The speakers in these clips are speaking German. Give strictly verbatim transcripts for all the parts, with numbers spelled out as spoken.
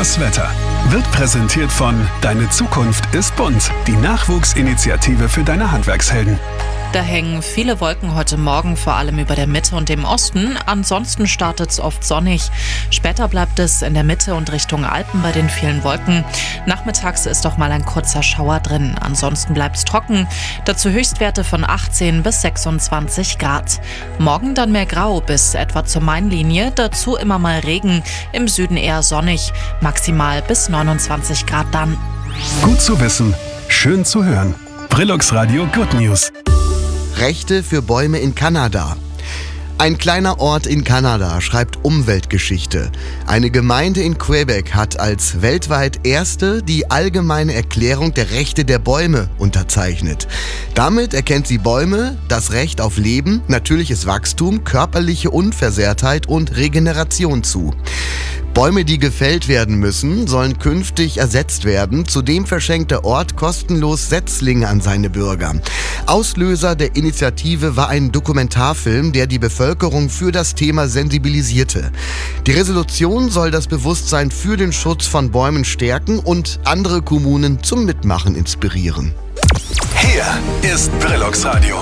Das Wetter wird präsentiert von Deine Zukunft ist bunt, die Nachwuchsinitiative für deine Handwerkshelden. Da hängen viele Wolken heute Morgen, vor allem über der Mitte und dem Osten. Ansonsten startet es oft sonnig. Später bleibt es in der Mitte und Richtung Alpen bei den vielen Wolken. Nachmittags ist auch mal ein kurzer Schauer drin. Ansonsten bleibt es trocken. Dazu Höchstwerte von achtzehn bis sechsundzwanzig Grad. Morgen dann mehr Grau bis etwa zur Mainlinie. Dazu immer mal Regen. Im Süden eher sonnig. Maximal bis neunundzwanzig Grad dann. Gut zu wissen, schön zu hören. Brillux Radio Good News. Rechte für Bäume in Kanada. Ein kleiner Ort in Kanada schreibt Umweltgeschichte. Eine Gemeinde in Quebec hat als weltweit erste die allgemeine Erklärung der Rechte der Bäume unterzeichnet. Damit erkennt sie Bäume das Recht auf Leben, natürliches Wachstum, körperliche Unversehrtheit und Regeneration zu. Bäume, die gefällt werden müssen, sollen künftig ersetzt werden. Zudem verschenkt der Ort kostenlos Setzlinge an seine Bürger. Auslöser der Initiative war ein Dokumentarfilm, der die Bevölkerung für das Thema sensibilisierte. Die Resolution soll das Bewusstsein für den Schutz von Bäumen stärken und andere Kommunen zum Mitmachen inspirieren. Hier ist Brillux Radio.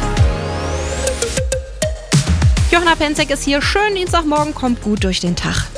Johanna Penzek ist hier. Schönen Dienstagmorgen, kommt gut durch den Tag.